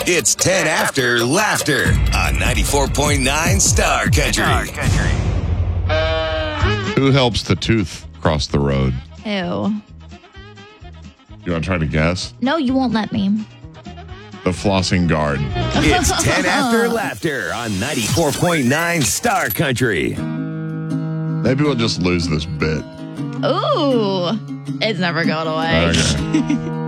It's 10 After Laughter on 94.9 Star Country. Who helps the tooth cross the road? Ew. You want to try to guess? No, you won't let me. The flossing guard. It's 10 After Laughter on 94.9 Star Country. Maybe we'll just lose this bit. Ooh. It's never going away. Okay.